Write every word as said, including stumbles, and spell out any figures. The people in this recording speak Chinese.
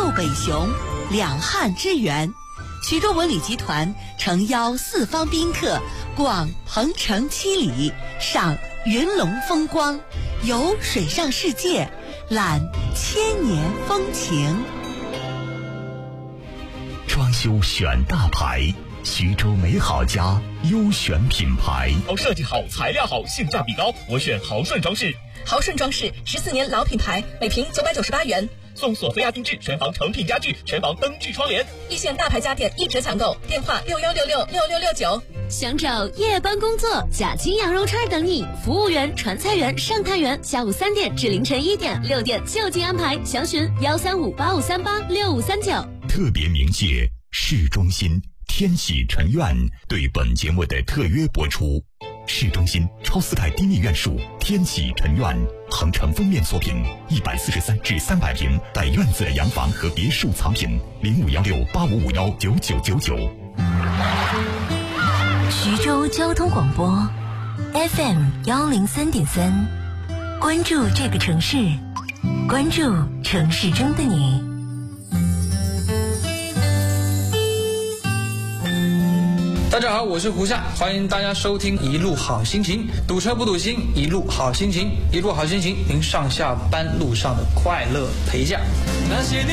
右北雄，两汉之源。徐州文旅集团诚邀四方宾客逛鹏城七里，赏云龙风光，游水上世界，览千年风情。 装修选大牌，徐州美好家优选品牌。 好设计好，材料好，性价比高，我选豪顺装饰。 豪顺装饰十四年老品牌，每平九百九十八元。 送索菲亚定制全房成品家具，全房灯具窗帘。 一线大牌家电一折抢购，电话六幺六六六六六九。 想找夜班工作，假期羊肉串等你。服务员、传菜员、上菜员，下午三点至凌晨一点，六点就近安排。详询幺三五八五三八六五三九。 特别鸣谢市中心天喜城苑对本节目的特约播出。市中心超四代低密院墅天喜城苑，恒城封面作品，一百四十三至三百平带院子的洋房和别墅藏品，零五幺六八五五幺九九九九。 徐州交通广播 F M 幺零三点三，关注这个城市，关注城市中的你。 大家好，我是胡夏，欢迎大家收听一路好心情，堵车不堵心，一路好心情，一路好心情，您上下班路上的快乐陪驾。那些年